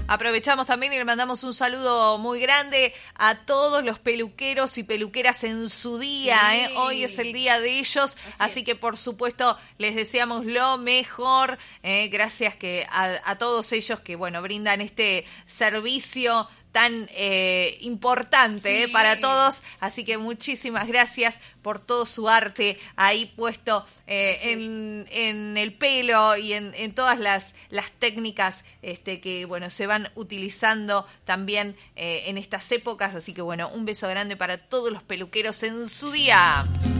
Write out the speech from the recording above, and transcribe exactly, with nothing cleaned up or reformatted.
Aprovechamos también y le mandamos un saludo muy grande a todos los peluqueros y peluqueras en su día. Sí. ¿eh? Hoy es el día de ellos, así, así que por supuesto les deseamos lo mejor. ¿eh? Gracias que a, a todos ellos que bueno brindan este servicio tan eh, importante sí. eh, para todos, así que muchísimas gracias por todo su arte ahí puesto eh, en, en el pelo y en, en todas las, las técnicas este, que bueno se van utilizando también eh, en estas épocas, así que bueno, un beso grande para todos los peluqueros en su día.